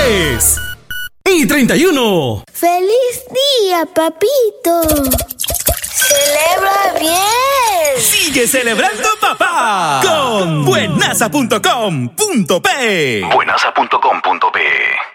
¡31! ¡Feliz día, papito! ¡Celebra bien! ¡Sigue celebrando, papá! Con buenaza.com.p. Buenaza.com.p